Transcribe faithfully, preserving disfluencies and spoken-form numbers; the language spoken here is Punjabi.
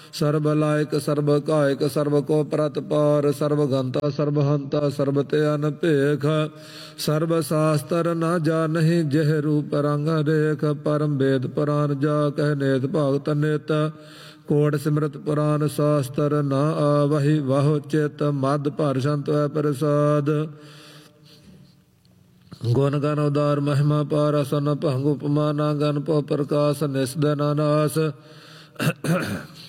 ਸਰਬ ਲਾਇਕ ਸਰਬ ਕਾਇਕ ਸਰਬ ਕੋ ਪ੍ਰਤਪਾਰ ਸਰਬ ਗੰਤਾ ਸਰਬ ਹੰਤਾ ਸਰਬ ਤੇ ਅਨਭੇਖ ਸਰਬ ਸ਼ਾਸਤਰ ਨਾ ਜਾਣਹਿ ਜਿਹ ਰੂਪ ਰੰਗ ਰੇਖ ਪਰਮ ਵੇਦ ਪੁਰਾਨ ਜਾ ਕਹਿ ਨੇਤ ਭਗਤ ਨਿਤ ਕੋਟ ਸਿਮਰਤ ਪੁਰਾਨ ਸ਼ਾਸਤਰ ਨਾ ਆਵਹਿ ਵਾਹੁ ਚਿਤ ਮਦ ਭਰ ਸੰਤ ਹੈ ਪ੍ਰਸਾਦ ਗੁਣ ਗਨ ਉਦਾਰ ਮਹਿਮਾ ਪਾਰ ਅਸਨ ਭੰਗ ਉਪਮਾ ਨਾ ਗਨ ਪਉ ਪ੍ਰਕਾਸ਼ ਨਿਸਦਨ ਨਾਸ